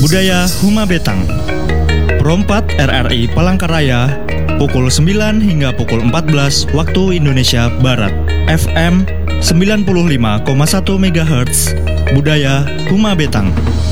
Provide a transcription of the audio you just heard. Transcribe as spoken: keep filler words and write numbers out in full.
Budaya Huma Betang. Perompat R R I Palangkaraya, pukul sembilan hingga pukul empat belas waktu Indonesia Barat. F M sembilan puluh lima koma satu megahertz. Budaya Huma Betang.